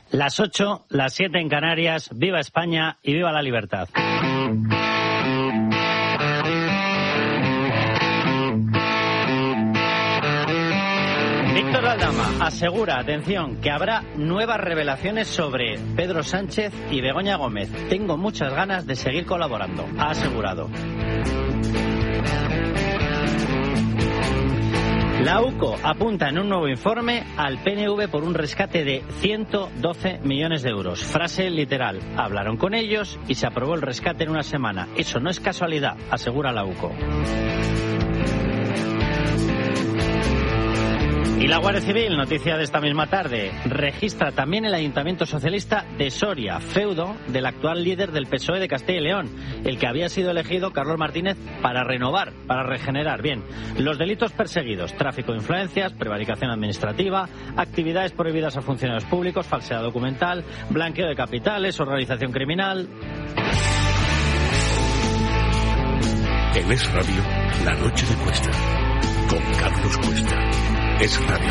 Las 8, las 7 en Canarias. Viva España y viva la libertad. Víctor Aldama asegura, atención, que habrá nuevas revelaciones sobre Pedro Sánchez y Begoña Gómez. Tengo muchas ganas de seguir colaborando, ha asegurado. La UCO apunta en un nuevo informe al PNV por un rescate de 112 millones de euros. Frase literal, hablaron con ellos y se aprobó el rescate en una semana. Eso no es casualidad, asegura la UCO. Y la Guardia Civil, noticia de esta misma tarde, registra también el Ayuntamiento Socialista de Soria, feudo del actual líder del PSOE de Castilla y León, el que había sido elegido, Carlos Martínez, para renovar, para regenerar. Bien, los delitos perseguidos: tráfico de influencias, prevaricación administrativa, actividades prohibidas a funcionarios públicos, falsedad documental, blanqueo de capitales, organización criminal. En Es Radio, La Noche de Cuesta, con Carlos Cuesta. Es Radio.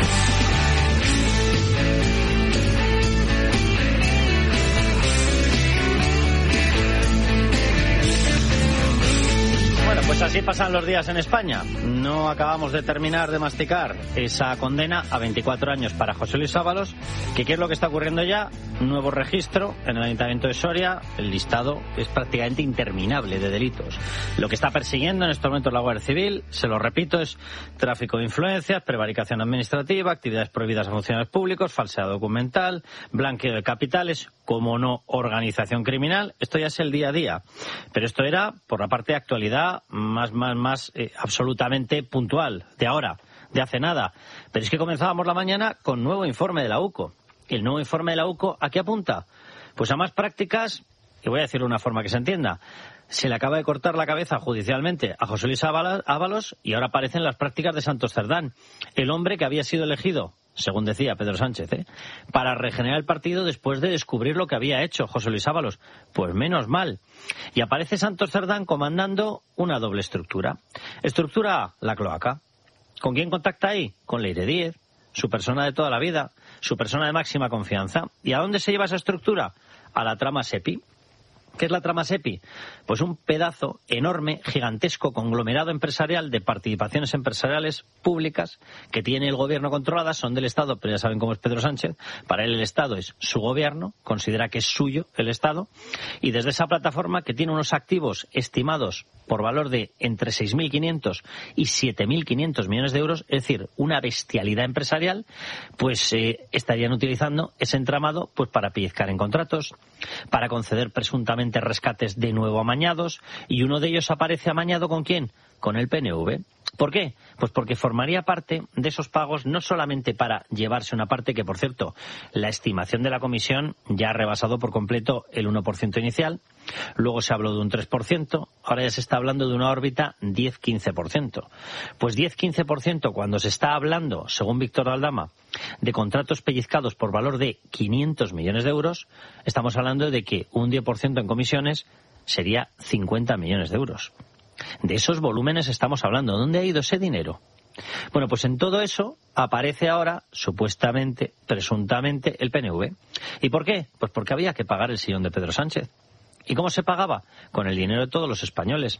Bueno, pues así pasan los días en España. No acabamos de terminar de masticar esa condena a 24 años para José Luis Ábalos. ¿Qué es lo que está ocurriendo ya? Nuevo registro en el Ayuntamiento de Soria. El listado es prácticamente interminable de delitos. Lo que está persiguiendo en estos momentos la Guardia Civil, se lo repito, es tráfico de influencias, prevaricación administrativa, actividades prohibidas a funcionarios públicos, falsedad documental, blanqueo de capitales, como no, organización criminal. Esto ya es el día a día. Pero esto era por la parte de actualidad más absolutamente puntual, de ahora, de hace nada. Pero es que comenzábamos la mañana con nuevo informe de la UCO. El nuevo informe de la UCO, ¿a qué apunta? Pues a más prácticas, y voy a decirlo de una forma que se entienda. Se le acaba de cortar la cabeza judicialmente a José Luis Ábalos y ahora aparecen las prácticas de Santos Cerdán, el hombre que había sido elegido, según decía Pedro Sánchez, para regenerar el partido después de descubrir lo que había hecho José Luis Ábalos. Pues menos mal. Y aparece Santos Cerdán comandando una doble estructura. Estructura A, la cloaca. ¿Con quién contacta ahí? Con Leire Díez, su persona de toda la vida, su persona de máxima confianza. ¿Y a dónde se lleva esa estructura? A la trama SEPI. ¿Qué es la trama SEPI? Pues un pedazo enorme, gigantesco, conglomerado empresarial de participaciones empresariales públicas que tiene el gobierno controladas, son del Estado, pero ya saben cómo es Pedro Sánchez. Para él el Estado es su gobierno, considera que es suyo el Estado, y desde esa plataforma, que tiene unos activos estimados por valor de entre 6.500 y 7.500 millones de euros, es decir, una bestialidad empresarial, pues estarían utilizando ese entramado pues para pellizcar en contratos, para conceder presuntamente rescates de nuevo amañados, y uno de ellos aparece amañado ¿con quién? Con el PNV. ¿Por qué? Pues porque formaría parte de esos pagos, no solamente para llevarse una parte, que por cierto, la estimación de la comisión ya ha rebasado por completo el 1% inicial, luego se habló de un 3%, ahora ya se está hablando de una órbita 10-15%. Pues 10-15% cuando se está hablando, según Víctor Aldama, de contratos pellizcados por valor de 500 millones de euros, estamos hablando de que un 10% en comisiones sería 50 millones de euros. De esos volúmenes estamos hablando. ¿Dónde ha ido ese dinero? Bueno, pues en todo eso aparece ahora, supuestamente, presuntamente, el PNV. ¿Y por qué? Pues porque había que pagar el sillón de Pedro Sánchez. ¿Y cómo se pagaba? Con el dinero de todos los españoles.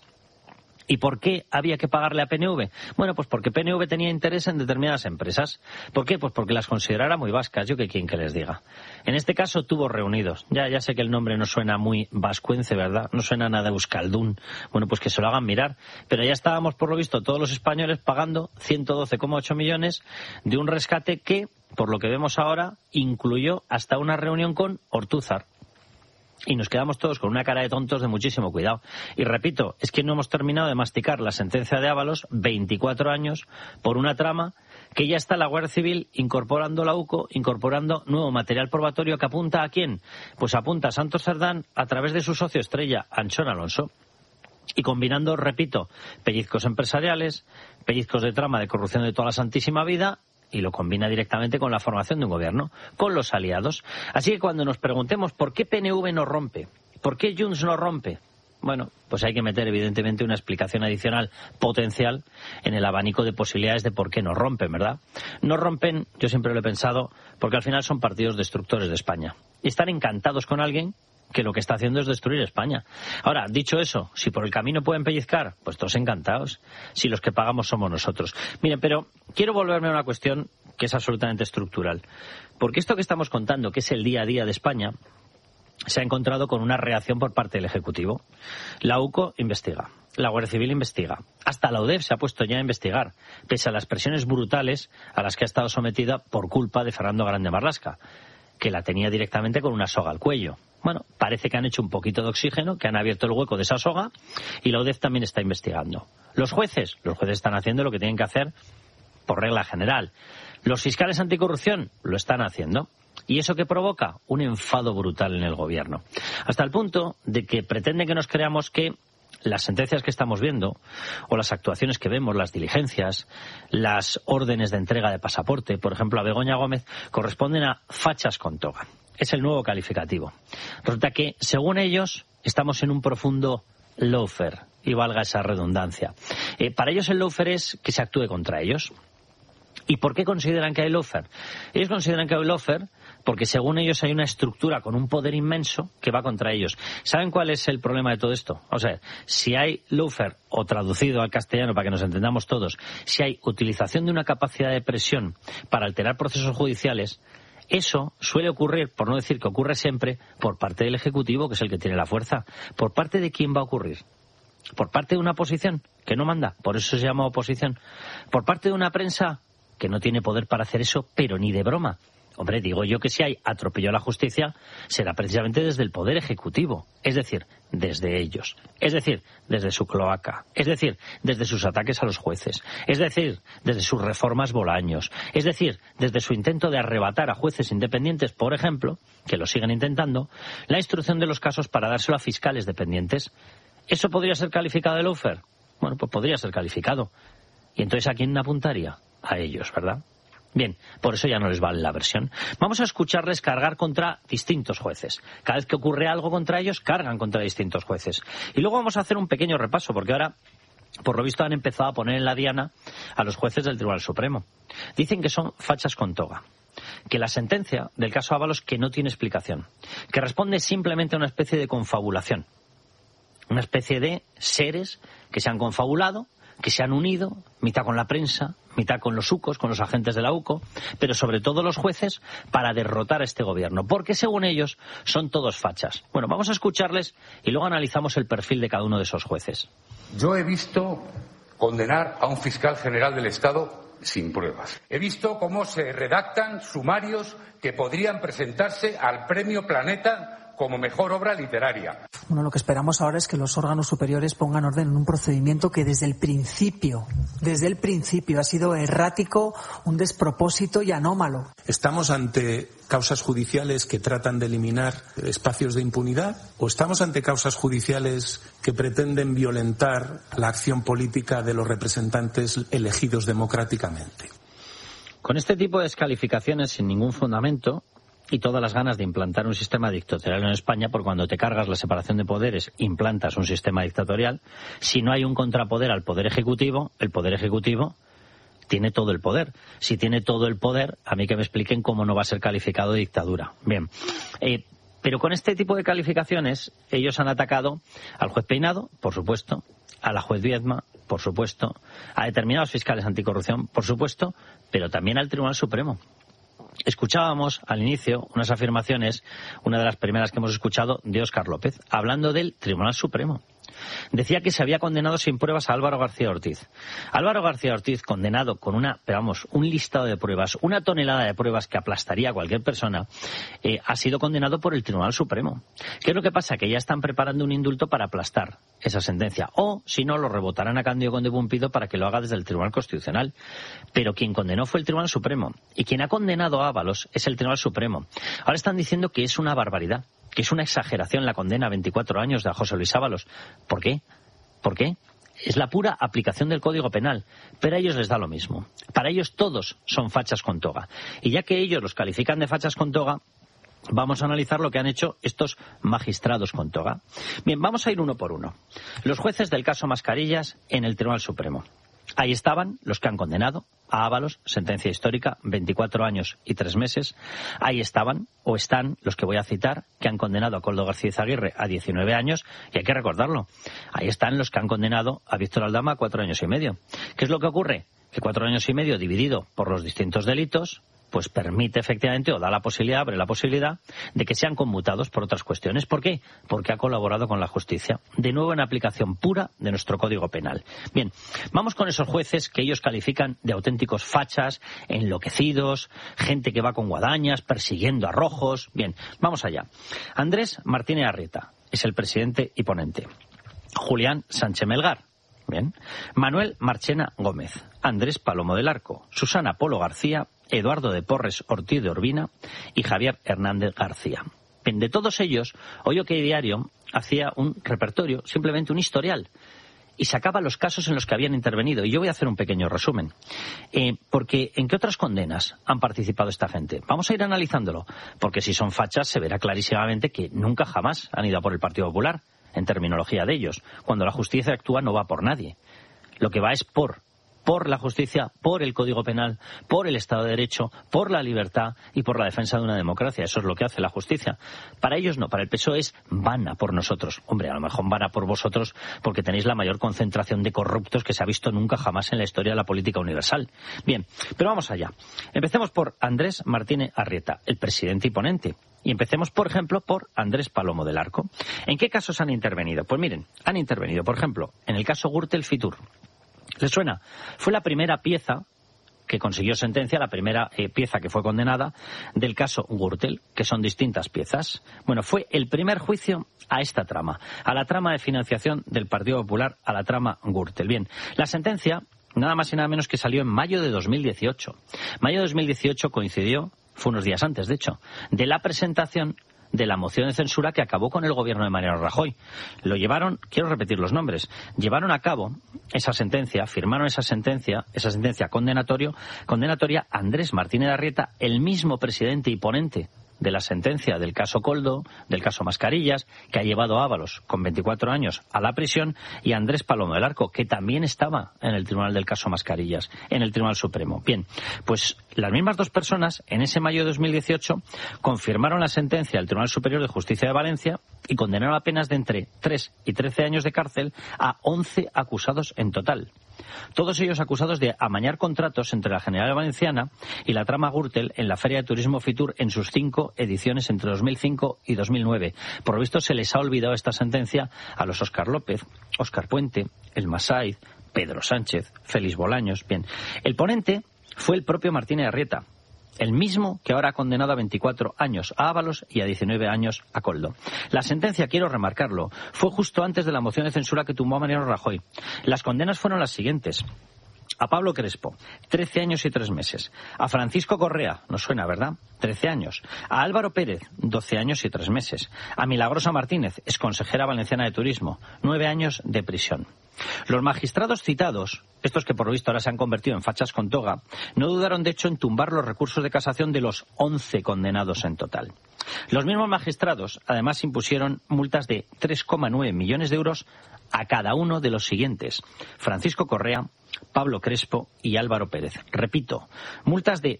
¿Y por qué había que pagarle a PNV? Bueno, pues porque PNV tenía interés en determinadas empresas. ¿Por qué? Pues porque las considerara muy vascas. Yo qué quieren que les diga. En este caso tuvo reunidos. Ya sé que el nombre no suena muy vascuence, ¿verdad? No suena nada euskaldún. Bueno, pues que se lo hagan mirar. Pero ya estábamos, por lo visto, todos los españoles pagando 112,8 millones de un rescate que, por lo que vemos ahora, incluyó hasta una reunión con Ortúzar. Y nos quedamos todos con una cara de tontos de muchísimo cuidado. Y repito, es que no hemos terminado de masticar la sentencia de Ábalos, 24 años, por una trama que ya está la Guardia Civil incorporando la UCO, incorporando nuevo material probatorio que apunta ¿a quién? Pues apunta a Santos Cerdán a través de su socio estrella, Anchón Alonso. Y combinando, repito, pellizcos empresariales, pellizcos de trama de corrupción de toda la santísima vida, y lo combina directamente con la formación de un gobierno, con los aliados. Así que cuando nos preguntemos por qué PNV no rompe, por qué Junts no rompe, bueno, pues hay que meter evidentemente una explicación adicional potencial en el abanico de posibilidades de por qué no rompen, ¿verdad? No rompen, yo siempre lo he pensado, porque al final son partidos destructores de España. y están encantados con alguien que lo que está haciendo es destruir España. Ahora, dicho eso, si por el camino pueden pellizcar, pues todos encantados, si los que pagamos somos nosotros. Miren, pero quiero volverme a una cuestión que es absolutamente estructural, porque esto que estamos contando, que es el día a día de España, se ha encontrado con una reacción por parte del Ejecutivo. La UCO investiga, la Guardia Civil investiga, hasta la UDEF se ha puesto ya a investigar, pese a las presiones brutales a las que ha estado sometida por culpa de Fernando Grande Marlaska, que la tenía directamente con una soga al cuello. Bueno, parece que han hecho un poquito de oxígeno, que han abierto el hueco de esa soga, y la UDEF también está investigando. Los jueces están haciendo lo que tienen que hacer por regla general. Los fiscales anticorrupción lo están haciendo. ¿Y eso qué provoca? Un enfado brutal en el gobierno. Hasta el punto de que pretenden que nos creamos que las sentencias que estamos viendo, o las actuaciones que vemos, las diligencias, las órdenes de entrega de pasaporte, por ejemplo a Begoña Gómez, corresponden a fachas con toga. Es el nuevo calificativo. Resulta que, según ellos, estamos en un profundo lawfare, y valga esa redundancia. Para ellos el lawfare es que se actúe contra ellos. ¿Y por qué consideran que hay lawfare? Ellos consideran que hay lawfare porque, según ellos, hay una estructura con un poder inmenso que va contra ellos. ¿Saben cuál es el problema de todo esto? O sea, si hay lawfare, o traducido al castellano para que nos entendamos todos, si hay utilización de una capacidad de presión para alterar procesos judiciales, eso suele ocurrir, por no decir que ocurre siempre, por parte del Ejecutivo, que es el que tiene la fuerza. ¿Por parte de quién va a ocurrir? ¿Por parte de una oposición que no manda? Por eso se llama oposición. ¿Por parte de una prensa que no tiene poder para hacer eso, pero ni de broma? Hombre, digo yo que si hay atropello a la justicia, será precisamente desde el Poder Ejecutivo, es decir, desde ellos, es decir, desde su cloaca, es decir, desde sus ataques a los jueces, es decir, desde sus reformas Bolaños, es decir, desde su intento de arrebatar a jueces independientes, por ejemplo, que lo siguen intentando, la instrucción de los casos para dárselo a fiscales dependientes. ¿Eso podría ser calificado de lawfare? Bueno, pues podría ser calificado. ¿Y entonces a quién apuntaría? A ellos, ¿verdad? Bien, por eso ya no les vale la versión. Vamos a escucharles cargar contra distintos jueces. Cada vez que ocurre algo contra ellos, cargan contra distintos jueces. Y luego vamos a hacer un pequeño repaso, porque ahora, por lo visto, han empezado a poner en la diana a los jueces del Tribunal Supremo. Dicen que son fachas con toga, que la sentencia del caso Ábalos que no tiene explicación, que responde simplemente a una especie de confabulación, una especie de seres que se han confabulado, que se han unido, mitad con la prensa, mitad con los UCOs, con los agentes de la UCO, pero sobre todo los jueces, para derrotar a este gobierno, porque según ellos son todos fachas. Bueno, vamos a escucharles y luego analizamos el perfil de cada uno de esos jueces. Yo he visto condenar a un fiscal general del Estado sin pruebas. He visto cómo se redactan sumarios que podrían presentarse al Premio Planeta como mejor obra literaria. Bueno, lo que esperamos ahora es que los órganos superiores pongan orden en un procedimiento que desde el principio ha sido errático, un despropósito y anómalo. ¿Estamos ante causas judiciales que tratan de eliminar espacios de impunidad? ¿O estamos ante causas judiciales que pretenden violentar la acción política de los representantes elegidos democráticamente? Con este tipo de descalificaciones sin ningún fundamento, y todas las ganas de implantar un sistema dictatorial en España, porque cuando te cargas la separación de poderes, implantas un sistema dictatorial. Si no hay un contrapoder al Poder Ejecutivo, el Poder Ejecutivo tiene todo el poder. Si tiene todo el poder, a mí que me expliquen cómo no va a ser calificado de dictadura. Bien, pero con este tipo de calificaciones, ellos han atacado al juez Peinado, por supuesto, a la juez Viedma, por supuesto, a determinados fiscales anticorrupción, por supuesto, pero también al Tribunal Supremo. Escuchábamos al inicio unas afirmaciones, una de las primeras que hemos escuchado, de Óscar López, hablando del Tribunal Supremo. Decía que se había condenado sin pruebas a Álvaro García Ortiz. Álvaro García Ortiz, condenado con un listado de pruebas, una tonelada de pruebas que aplastaría a cualquier persona, ha sido condenado por el Tribunal Supremo. ¿Qué es lo que pasa? Que ya están preparando un indulto para aplastar esa sentencia. O, si no, lo rebotarán a Cándido Conde Pumpido para que lo haga desde el Tribunal Constitucional. Pero quien condenó fue el Tribunal Supremo. Y quien ha condenado a Ábalos es el Tribunal Supremo. Ahora están diciendo que es una barbaridad, que es una exageración la condena a 24 años de José Luis Ábalos. ¿Por qué? ¿Por qué? Es la pura aplicación del Código Penal, pero a ellos les da lo mismo. Para ellos todos son fachas con toga. Y ya que ellos los califican de fachas con toga, vamos a analizar lo que han hecho estos magistrados con toga. Bien, vamos a ir uno por uno. Los jueces del caso Mascarillas en el Tribunal Supremo. Ahí estaban los que han condenado a Ábalos, sentencia histórica, 24 años y 3 meses. Ahí estaban, o están, los que voy a citar, que han condenado a Koldo García Izaguirre a 19 años, y hay que recordarlo. Ahí están los que han condenado a Víctor Aldama a 4 años y medio. ¿Qué es lo que ocurre? Que 4 años y medio dividido por los distintos delitos, pues permite efectivamente, o da la posibilidad, abre la posibilidad de que sean conmutados por otras cuestiones. ¿Por qué? Porque ha colaborado con la justicia. De nuevo en aplicación pura de nuestro Código Penal. Bien, vamos con esos jueces que ellos califican de auténticos fachas, enloquecidos, gente que va con guadañas, persiguiendo a rojos. Bien, vamos allá. Andrés Martínez Arrieta es el presidente y ponente. Julián Sánchez Melgar. Bien. Manuel Marchena Gómez, Andrés Palomo del Arco, Susana Polo García, Eduardo de Porres Ortiz de Urbina y Javier Hernández García. Bien, de todos ellos, hoy OK Diario hacía un repertorio, simplemente un historial, y sacaba los casos en los que habían intervenido. Y yo voy a hacer un pequeño resumen. Porque ¿en qué otras condenas han participado esta gente? Vamos a ir analizándolo, porque si son fachas se verá clarísimamente que nunca jamás han ido a por el Partido Popular, en terminología de ellos. Cuando la justicia actúa no va por nadie. Lo que va es por la justicia, por el Código Penal, por el Estado de Derecho, por la libertad y por la defensa de una democracia. Eso es lo que hace la justicia. Para ellos no, para el PSOE es van a por nosotros. Hombre, a lo mejor van a por vosotros porque tenéis la mayor concentración de corruptos que se ha visto nunca jamás en la historia de la política universal. Bien, pero vamos allá. Empecemos por Andrés Martínez Arrieta, el presidente y ponente. Y empecemos, por ejemplo, por Andrés Palomo del Arco. ¿En qué casos han intervenido? Pues miren, han intervenido, por ejemplo, en el caso Gürtel Fitur. ¿Les suena? Fue la primera pieza que consiguió sentencia, la primera pieza que fue condenada del caso Gürtel, que son distintas piezas. Bueno, fue el primer juicio a esta trama, a la trama de financiación del Partido Popular, a la trama Gürtel. Bien, la sentencia, nada más y nada menos que salió en mayo de 2018. Mayo de 2018 coincidió, fue unos días antes, de hecho, de la presentación de la moción de censura que acabó con el gobierno de Mariano Rajoy. Lo llevaron, quiero repetir los nombres, llevaron a cabo esa sentencia, firmaron esa sentencia condenatoria Andrés Martínez Arrieta, el mismo presidente y ponente de la sentencia del caso Koldo, del caso Mascarillas, que ha llevado a Ábalos con 24 años a la prisión, y Andrés Palomo del Arco, que también estaba en el tribunal del caso Mascarillas, en el Tribunal Supremo. Bien, pues las mismas dos personas, en ese mayo de 2018, confirmaron la sentencia del Tribunal Superior de Justicia de Valencia y condenaron a penas de entre 3 y 13 años de cárcel a 11 acusados en total. Todos ellos acusados de amañar contratos entre la Generalitat Valenciana y la trama Gürtel en la Feria de Turismo Fitur en sus 5 ediciones entre 2005 y 2009. Por lo visto se les ha olvidado esta sentencia a los Óscar López, Óscar Puente, El Massaid, Pedro Sánchez, Félix Bolaños. Bien, el ponente fue el propio Martínez Arrieta, el mismo que ahora ha condenado a 24 años a Ábalos y a 19 años a Koldo. La sentencia, quiero remarcarlo, fue justo antes de la moción de censura que tumbó a Mariano Rajoy. Las condenas fueron las siguientes. A Pablo Crespo, 13 años y 3 meses. A Francisco Correa, nos suena, ¿verdad? 13 años. A Álvaro Pérez, 12 años y 3 meses. A Milagrosa Martínez, exconsejera valenciana de Turismo, 9 años de prisión. Los magistrados citados, estos que por lo visto ahora se han convertido en fachas con toga, no dudaron de hecho en tumbar los recursos de casación de los 11 condenados en total. Los mismos magistrados además impusieron multas de 3,9 millones de euros a cada uno de los siguientes: Francisco Correa, Pablo Crespo y Álvaro Pérez. Repito, multas de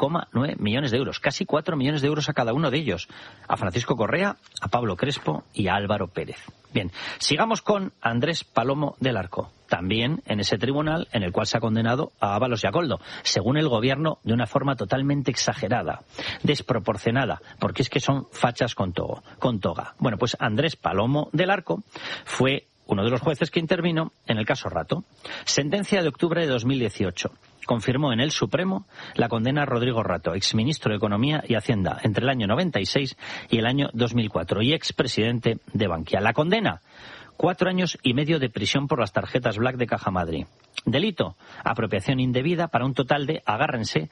3,9 millones de euros, casi 4 millones de euros a cada uno de ellos. A Francisco Correa, a Pablo Crespo y a Álvaro Pérez. Bien, sigamos con Andrés Palomo del Arco, también en ese tribunal en el cual se ha condenado a Ábalos y a Koldo, según el gobierno, de una forma totalmente exagerada, desproporcionada, porque es que son fachas con toga. Bueno, pues Andrés Palomo del Arco fue uno de los jueces que intervino en el caso Rato. Sentencia de octubre de 2018. Confirmó en el Supremo la condena a Rodrigo Rato, exministro de Economía y Hacienda entre el año 96 y el año 2004 y expresidente de Bankia. La condena: 4 años y medio de prisión por las tarjetas Black de Caja Madrid. Delito: apropiación indebida para un total de, agárrense,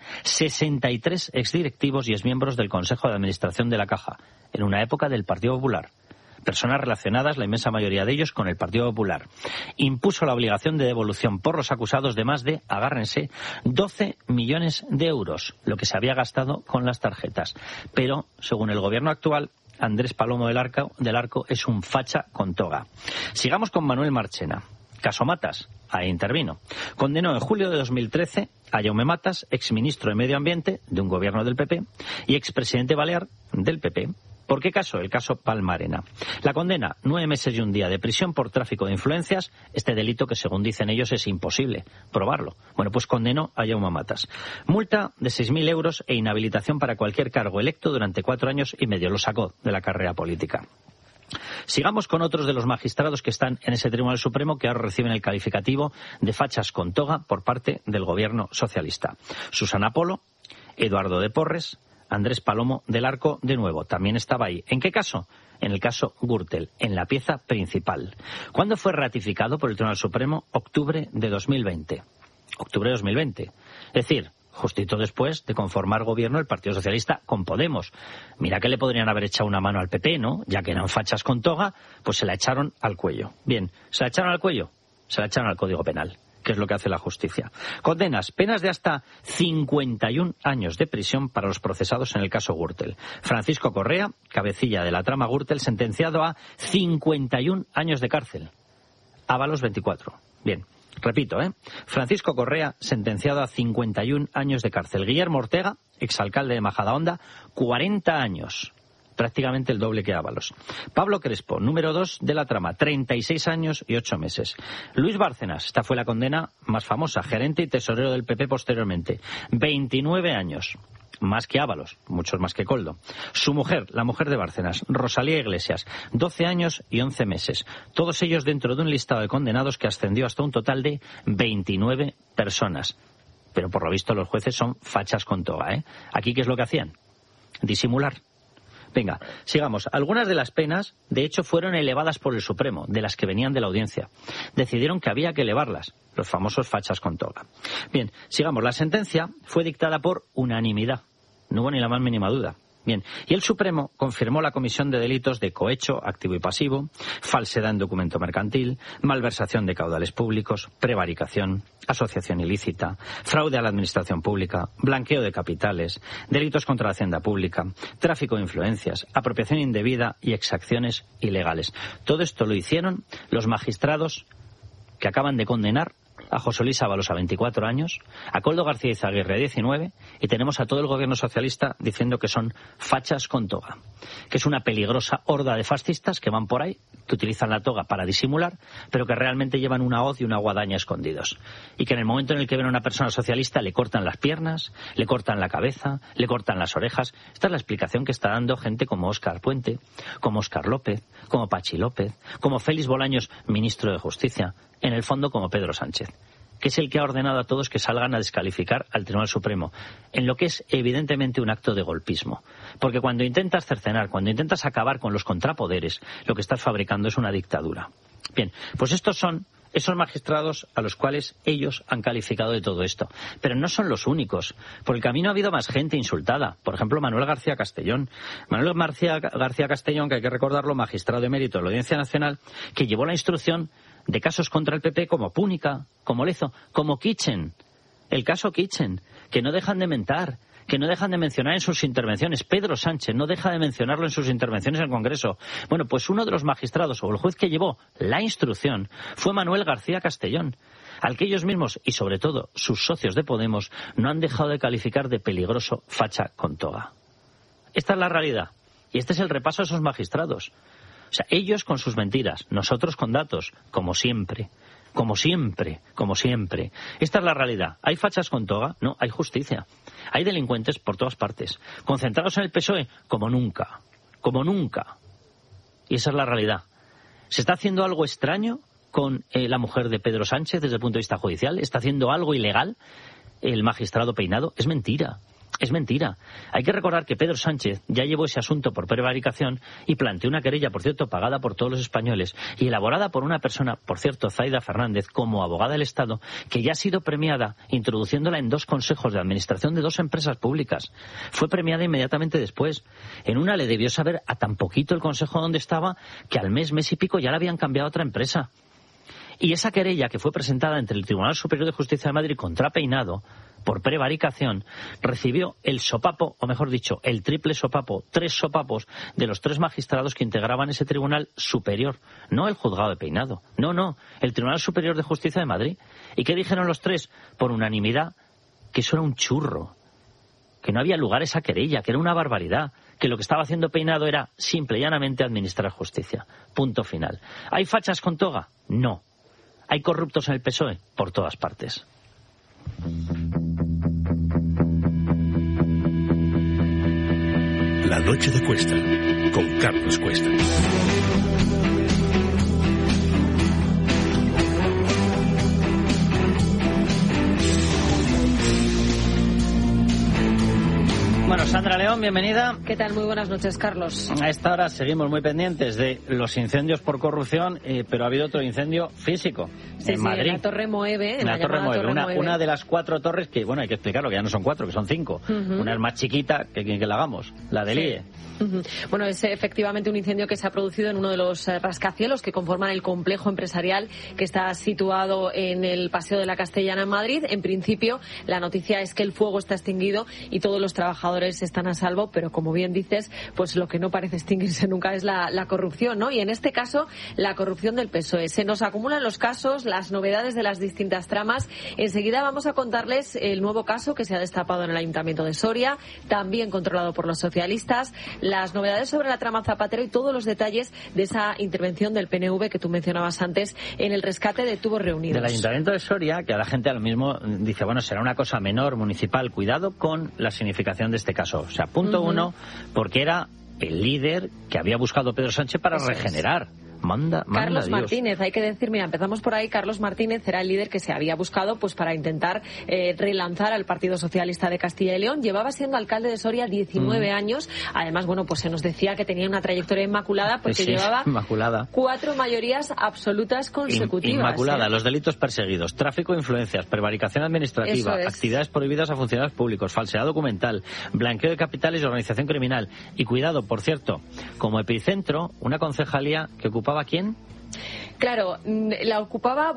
63 exdirectivos y exmiembros del Consejo de Administración de la Caja, en una época del Partido Popular. Personas relacionadas, la inmensa mayoría de ellos, con el Partido Popular. Impuso la obligación de devolución por los acusados de más de, agárrense, 12 millones de euros, lo que se había gastado con las tarjetas. Pero, según el gobierno actual, Andrés Palomo del Arco es un facha con toga. Sigamos con Manuel Marchena, Caso Matas, ahí intervino. Condenó en julio de 2013 a Jaume Matas, exministro de Medio Ambiente de un gobierno del PP y expresidente balear del PP. ¿Por qué caso? El caso Palma-Arena. La condena, 9 meses y un día de prisión por tráfico de influencias, este delito que según dicen ellos es imposible probarlo. Bueno, pues condenó a Jaume Matas. Multa de 6.000 euros e inhabilitación para cualquier cargo electo durante 4 años y medio. Lo sacó de la carrera política. Sigamos con otros de los magistrados que están en ese Tribunal Supremo que ahora reciben el calificativo de fachas con toga por parte del gobierno socialista. Susana Polo, Eduardo de Porres, Andrés Palomo del Arco, de nuevo, también estaba ahí. ¿En qué caso? En el caso Gürtel, en la pieza principal. ¿Cuándo fue ratificado por el Tribunal Supremo? Octubre de 2020. Octubre de 2020. Es decir, justito después de conformar gobierno el Partido Socialista con Podemos. Mira que le podrían haber echado una mano al PP, ¿no? Ya que eran fachas con toga, pues se la echaron al cuello. Bien, ¿se la echaron al cuello? Se la echaron al Código Penal, que es lo que hace la justicia. Condenas, penas de hasta 51 años de prisión para los procesados en el caso Gürtel. Francisco Correa, cabecilla de la trama Gürtel, sentenciado a 51 años de cárcel. Ábalos, 24. Bien, repito, Francisco Correa, sentenciado a 51 años de cárcel. Guillermo Ortega, exalcalde de Majadahonda, 40 años. Prácticamente el doble que Ábalos. Pablo Crespo, número 2 de la trama, 36 años y 8 meses. Luis Bárcenas, esta fue la condena más famosa, gerente y tesorero del PP posteriormente, 29 años. Más que Ábalos, muchos más que Coldo. Su mujer, la mujer de Bárcenas, Rosalía Iglesias, 12 años y 11 meses. Todos ellos dentro de un listado de condenados que ascendió hasta un total de 29 personas. Pero por lo visto los jueces son fachas con toga, Aquí, ¿qué es lo que hacían? Disimular. Venga, sigamos. Algunas de las penas, de hecho, fueron elevadas por el Supremo, de las que venían de la audiencia. Decidieron que había que elevarlas, los famosos fachas con toga. Bien, sigamos. La sentencia fue dictada por unanimidad. No hubo ni la más mínima duda. Bien, y el Supremo confirmó la comisión de delitos de cohecho, activo y pasivo, falsedad en documento mercantil, malversación de caudales públicos, prevaricación, asociación ilícita, fraude a la administración pública, blanqueo de capitales, delitos contra la hacienda pública, tráfico de influencias, apropiación indebida y exacciones ilegales. Todo esto lo hicieron los magistrados que acaban de condenar a José Luis Ábalos a 24 años, a Koldo García Izaguirre a 19, y tenemos a todo el gobierno socialista diciendo que son fachas con toga, que es una peligrosa horda de fascistas que van por ahí, que utilizan la toga para disimular, pero que realmente llevan una hoz y una guadaña escondidos. Y que en el momento en el que ven a una persona socialista le cortan las piernas, le cortan la cabeza, le cortan las orejas. Esta es la explicación que está dando gente como Óscar Puente, como Óscar López, como Pachi López, como Félix Bolaños, ministro de Justicia, en el fondo como Pedro Sánchez, que es el que ha ordenado a todos que salgan a descalificar al Tribunal Supremo, en lo que es evidentemente un acto de golpismo. Porque cuando intentas cercenar, cuando intentas acabar con los contrapoderes, lo que estás fabricando es una dictadura. Bien, pues estos son esos magistrados a los cuales ellos han calificado de todo esto. Pero no son los únicos. Por el camino ha habido más gente insultada. Por ejemplo, Manuel García Castellón. Manuel García Castellón, que hay que recordarlo, magistrado emérito de la Audiencia Nacional, que llevó la instrucción de casos contra el PP como Púnica, como Lezo, como Kitchen. El caso Kitchen, que no dejan de mentar, que no dejan de mencionar en sus intervenciones. Pedro Sánchez no deja de mencionarlo en sus intervenciones en el Congreso. Bueno, pues uno de los magistrados o el juez que llevó la instrucción fue Manuel García Castellón, al que ellos mismos y sobre todo sus socios de Podemos no han dejado de calificar de peligroso facha con toga. Esta es la realidad y este es el repaso de esos magistrados. O sea, ellos con sus mentiras, nosotros con datos, como siempre. Como siempre, como siempre. Esta es la realidad. ¿Hay fachas con toga? No, hay justicia. Hay delincuentes por todas partes. Concentrados en el PSOE, como nunca. Como nunca. Y esa es la realidad. ¿Se está haciendo algo extraño con la mujer de Pedro Sánchez desde el punto de vista judicial? ¿Está haciendo algo ilegal el magistrado Peinado? Es mentira. Es mentira. Hay que recordar que Pedro Sánchez ya llevó ese asunto por prevaricación y planteó una querella, por cierto, pagada por todos los españoles y elaborada por una persona, por cierto, Zaida Fernández, como abogada del Estado, que ya ha sido premiada introduciéndola en 2 consejos de administración de 2 empresas públicas. Fue premiada inmediatamente después. En una le debió saber a tan poquito el consejo donde estaba que al mes y pico ya la habían cambiado a otra empresa. Y esa querella que fue presentada ante el Tribunal Superior de Justicia de Madrid contra Peinado por prevaricación, recibió el sopapo, o mejor dicho, el triple sopapo, 3 sopapos de los 3 magistrados que integraban ese Tribunal Superior. No el juzgado de Peinado, no, el Tribunal Superior de Justicia de Madrid. ¿Y qué dijeron los 3? Por unanimidad, que eso era un churro, que no había lugar esa querella, que era una barbaridad, que lo que estaba haciendo Peinado era simple y llanamente administrar justicia. Punto final. ¿Hay fachas con toga? No. ¿Hay corruptos en el PSOE? Por todas partes. La noche de Cuesta, con Carlos Cuesta. Bueno, Sandra León, bienvenida. ¿Qué tal? Muy buenas noches, Carlos. A esta hora seguimos muy pendientes de los incendios por corrupción, pero ha habido otro incendio físico en Madrid. En la Torre Moeve. En la Torre Moeve, una de las 4 torres que, bueno, hay que explicarlo, que ya no son 4, que son 5. Una es más chiquita que la hagamos, la del IE. Bueno, es efectivamente un incendio que se ha producido en uno de los rascacielos que conforman el complejo empresarial que está situado en el Paseo de la Castellana en Madrid. En principio, la noticia es que el fuego está extinguido y todos los trabajadores están a salvo, pero como bien dices, pues lo que no parece extinguirse nunca es la corrupción, ¿no? Y en este caso, la corrupción del PSOE. Se nos acumulan los casos, las novedades de las distintas tramas. Enseguida vamos a contarles el nuevo caso que se ha destapado en el Ayuntamiento de Soria, también controlado por los socialistas, las novedades sobre la trama Zapatero y todos los detalles de esa intervención del PNV que tú mencionabas antes en el rescate de tubos reunidos. Del Ayuntamiento de Soria, que a la gente a lo mismo dice, bueno, será una cosa menor, municipal. Cuidado con la significación de este caso. O sea, punto 1, porque era el líder que había buscado Pedro Sánchez para regenerar. Manda Carlos Dios. Martínez, hay que decir, mira, empezamos por ahí. Carlos Martínez era el líder que se había buscado pues para intentar relanzar al Partido Socialista de Castilla y León. Llevaba siendo alcalde de Soria 19 años. Además, bueno, pues se nos decía que tenía una trayectoria inmaculada porque llevaba inmaculada. 4 mayorías absolutas consecutivas. Inmaculada, los delitos perseguidos, tráfico de influencias, prevaricación administrativa, actividades prohibidas a funcionarios públicos, falsedad documental, blanqueo de capitales y organización criminal. Y cuidado, por cierto, como epicentro, una concejalía que ocupaba ¿quién? Claro, la ocupaba,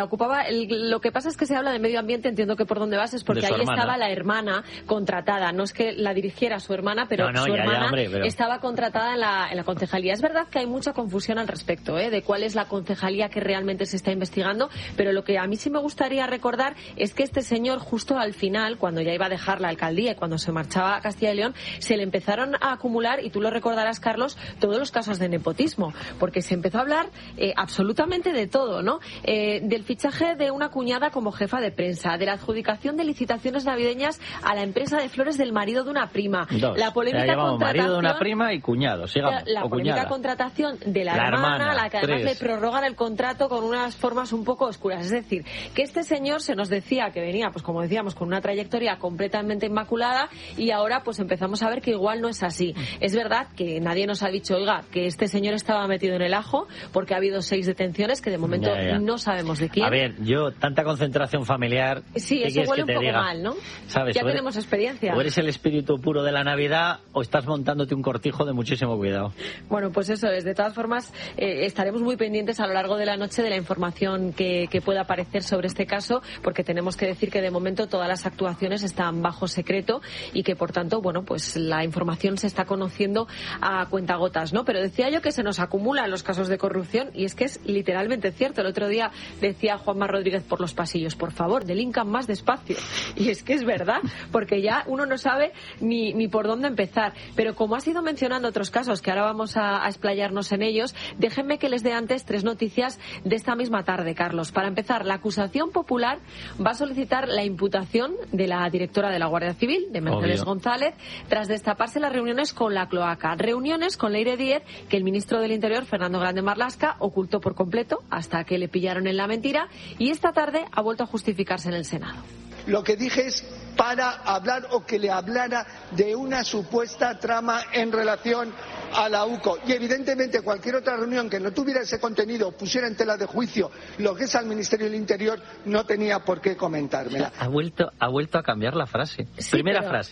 lo que pasa es que se habla de medio ambiente, entiendo que por dónde vas es porque ahí estaba la hermana contratada, no es que la dirigiera su hermana, pero su hermana estaba contratada en la concejalía. Es verdad que hay mucha confusión al respecto, de cuál es la concejalía que realmente se está investigando, pero lo que a mí sí me gustaría recordar es que este señor justo al final, cuando ya iba a dejar la alcaldía y cuando se marchaba a Castilla y León, se le empezaron a acumular, y tú lo recordarás, Carlos, todos los casos de nepotismo, porque se empezó a hablar absolutamente de todo, ¿no? Del fichaje de una cuñada como jefa de prensa, de la adjudicación de licitaciones navideñas a la empresa de flores del marido de una prima, la polémica contratación, marido de una prima y cuñado, sigamos, la polémica contratación de la hermana, a la que además le prorrogan el contrato con unas formas un poco oscuras. Es decir, que este señor se nos decía que venía, pues como decíamos, con una trayectoria completamente inmaculada, y ahora pues empezamos a ver que igual no es así. Es verdad que nadie nos ha dicho, oiga, que este señor estaba metido en el ajo, porque ha habido 6 detenciones que de momento no sabemos de quién. A ver, tanta concentración familiar. Sí, eso huele un poco mal, ¿no? ¿Sabes? Ya tenemos experiencia. O eres el espíritu puro de la Navidad o estás montándote un cortijo de muchísimo cuidado. Bueno, pues eso es. De todas formas, estaremos muy pendientes a lo largo de la noche de la información que pueda aparecer sobre este caso, porque tenemos que decir que de momento todas las actuaciones están bajo secreto y que, por tanto, bueno, pues la información se está conociendo a cuentagotas, ¿no? Pero decía yo que se nos acumulan los casos de corrupción, y es que es literalmente cierto. El otro día decía Juanma Rodríguez por los pasillos, por favor, delincan más despacio. Y es que es verdad, porque ya uno no sabe ni por dónde empezar. Pero como has ido mencionando otros casos, que ahora vamos a explayarnos en ellos, déjenme que les dé antes 3 noticias de esta misma tarde, Carlos. Para empezar, la acusación popular va a solicitar la imputación de la directora de la Guardia Civil, de Mercedes González, tras destaparse las reuniones con la cloaca. Reuniones con Leire Díez, que el ministro del Interior, Fernando Grande Marlaska, ocultó por completo hasta que le pillaron en la mentira, y esta tarde ha vuelto a justificarse en el Senado. Lo que dije es para hablar o que le hablara de una supuesta trama en relación a la UCO. Y evidentemente cualquier otra reunión que no tuviera ese contenido, pusiera en tela de juicio lo que es al Ministerio del Interior, no tenía por qué comentármela. Ha vuelto a cambiar la frase. Sí, Primera frase.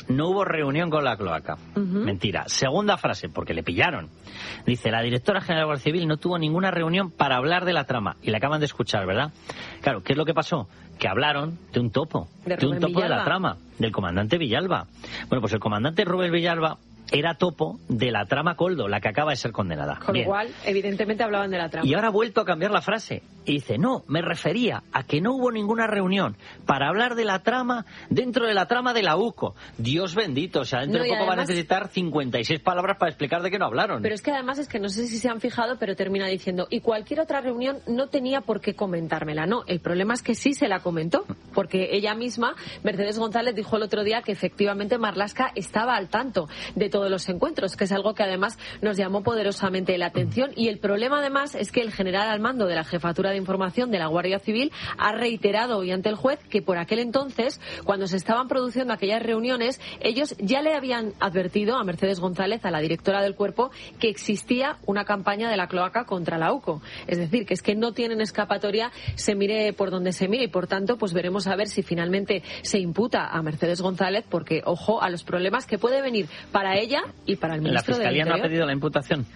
no hubo reunión con la cloaca. Mentira. Segunda frase, porque le pillaron. Dice, la directora general de la Guardia Civil no tuvo ninguna reunión para hablar de la trama. Y la acaban de escuchar, ¿verdad? Claro, ¿qué es lo que pasó? Que hablaron de un topo. De un topo de la trama, del comandante Villalba. Bueno, pues el comandante Rubén Villalba era topo de la trama Koldo, la que acaba de ser condenada. Con lo cual, evidentemente hablaban de la trama. Y ahora ha vuelto a cambiar la frase. Y dice, no, me refería a que no hubo ninguna reunión para hablar de la trama dentro de la trama de la UCO. Dios bendito, o sea, dentro de poco va a necesitar 56 palabras para explicar de qué no hablaron. Pero es que además es que no sé si se han fijado, pero termina diciendo, y cualquier otra reunión no tenía por qué comentármela. No, el problema es que sí se la comentó, porque ella misma, Mercedes González, dijo el otro día que efectivamente Marlaska estaba al tanto de todos los encuentros, que es algo que además nos llamó poderosamente la atención. Y el problema además es que el general al mando de la Jefatura de Información de la Guardia Civil ha reiterado hoy ante el juez que por aquel entonces, cuando se estaban produciendo aquellas reuniones, ellos ya le habían advertido a Mercedes González, a la directora del cuerpo, que existía una campaña de la cloaca contra la UCO. Es decir, que es que no tienen escapatoria, se mire por donde se mire, y por tanto pues veremos a ver si finalmente se imputa a Mercedes González, porque ojo a los problemas que puede venir para ella y para el ministro del Interior. ¿La Fiscalía no ha pedido la imputación?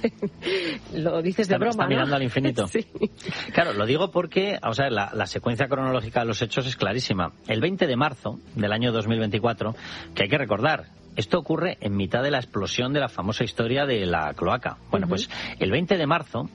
Lo dices de broma, está mirando, ¿no?, al infinito. Sí. Claro, lo digo porque, o sea, la secuencia cronológica de los hechos es clarísima. El 20 de marzo del año 2024, que hay que recordar, esto ocurre en mitad de la explosión de la famosa historia de la cloaca. Bueno, pues el 20 de marzo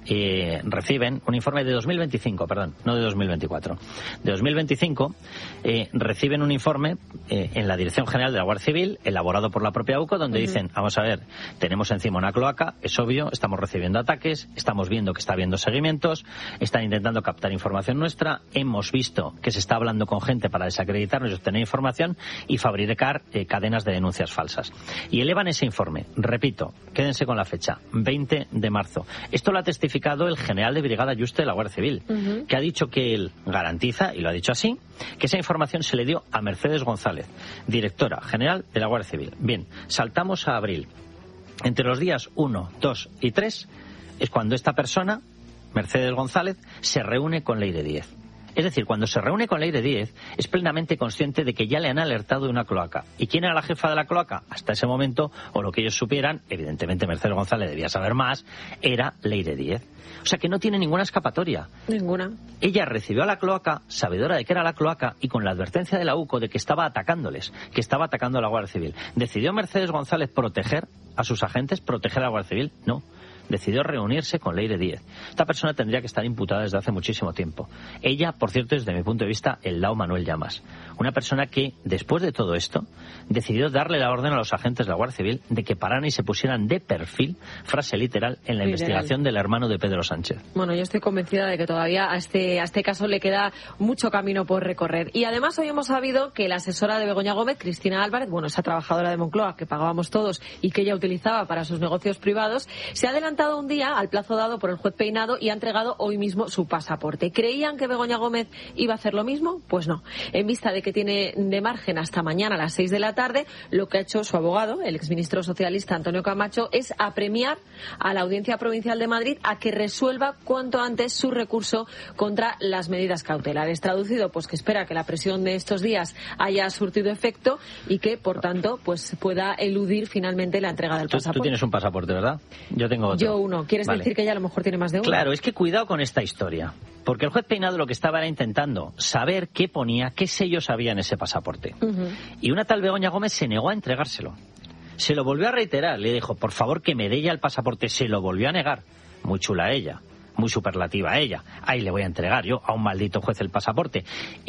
reciben un informe de 2025, perdón, no de 2024. De 2025 reciben un informe en la Dirección General de la Guardia Civil, elaborado por la propia UCO, donde dicen, vamos a ver, tenemos encima una cloaca, es obvio, estamos recibiendo ataques, estamos viendo que está habiendo seguimientos, están intentando captar información nuestra, hemos visto que se está hablando con gente para desacreditarnos y obtener información y fabricar cadenas de denuncias falsas. Y elevan ese informe, repito, quédense con la fecha, 20 de marzo. Esto lo ha testificado el general de brigada Yuste de la Guardia Civil, que ha dicho que él garantiza, y lo ha dicho así, que esa información se le dio a Mercedes González, directora general de la Guardia Civil. Bien, saltamos a abril. Entre los días 1, 2 y 3 es cuando esta persona, Mercedes González, se reúne con Leire Díez. Es decir, cuando se reúne con Leire Díez, es plenamente consciente de que ya le han alertado de una cloaca. ¿Y quién era la jefa de la cloaca? Hasta ese momento, o lo que ellos supieran, evidentemente Mercedes González debía saber más, era Leire Díez. O sea que no tiene ninguna escapatoria. Ninguna. Ella recibió a la cloaca, sabedora de que era la cloaca, y con la advertencia de la UCO de que estaba atacándoles, que estaba atacando a la Guardia Civil. ¿Decidió Mercedes González proteger a sus agentes, proteger a la Guardia Civil? No. Decidió reunirse con Leire Díez. Esta persona tendría que estar imputada desde hace muchísimo tiempo. Ella, por cierto, desde mi punto de vista, el Lao Manuel Llamas. Una persona que, después de todo esto, decidió darle la orden a los agentes de la Guardia Civil de que pararan y se pusieran de perfil, frase literal, en la investigación del hermano de Pedro Sánchez. Bueno, yo estoy convencida de que todavía a este caso le queda mucho camino por recorrer. Y además hoy hemos sabido que la asesora de Begoña Gómez, Cristina Álvarez, bueno, esa trabajadora de Moncloa que pagábamos todos y que ella utilizaba para sus negocios privados, se ha adelantado un día al plazo dado por el juez Peinado y ha entregado hoy mismo su pasaporte. ¿Creían que Begoña Gómez iba a hacer lo mismo? Pues no. En vista de que tiene de margen hasta mañana a las 6 de la tarde, lo que ha hecho su abogado, el exministro socialista Antonio Camacho, es apremiar a la Audiencia Provincial de Madrid a que resuelva cuanto antes su recurso contra las medidas cautelares. Traducido, pues que espera que la presión de estos días haya surtido efecto y que, por tanto, pues pueda eludir finalmente la entrega del pasaporte. Tú tienes un pasaporte, ¿verdad? Yo tengo otro. Yo uno. ¿Quieres decir que ella a lo mejor tiene más de uno? Claro, es que cuidado con esta historia. Porque el juez Peinado lo que estaba era intentando saber qué ponía, qué sellos había en ese pasaporte. Y una tal Begoña Gómez se negó a entregárselo. Se lo volvió a reiterar. Le dijo, por favor, que me dé ya el pasaporte. Se lo volvió a negar. Muy chula ella. Muy superlativa ella. Ahí le voy a entregar yo a un maldito juez el pasaporte.